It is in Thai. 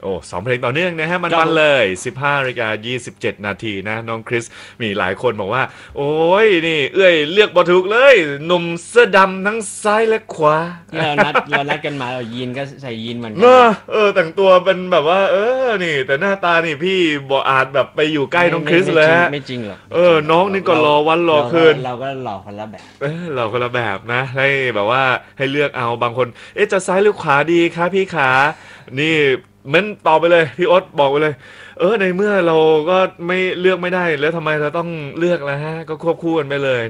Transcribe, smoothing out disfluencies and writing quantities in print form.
โอ้2 เพลงต่อเนื่องนะฮะครับมันๆเลย15:27 นาทีนะน้องคริสมีหลายคนบอกว่าโอ้ยนี่เอ้ยเลือกบ่ถูกเลยหนุ่มเสื้อดำทั้งซ้ายและขวาเนี่ยเรานัดกันมาเรายีนก็ใส่ยีนเหมือนเนอะกันนะแต่งตัวเป็นแบบว่านี่แต่หน้าตานี่พี่บอกอาจแบบไปอยู่ใกล้น้องคริสไม่เลยฮะไม่จริงหรอกไม่จริงหรอกน้องนี่ก็รอวันรอคืนเราก็หลอกคนละแบบเราคนละแบบนะให้แบบว่าให้เลือกเอาบางคนจะซ้ายหรือขวาดีคะพี่ขานี่เม้นตอบไปเลยพี่โอ๊ตบอกไปเลยในเมื่อเราก็ไม่เลือกไม่ได้แล้วทำไมเราต้องเลือกล่ะฮะก็ควบคู่กันไปเลย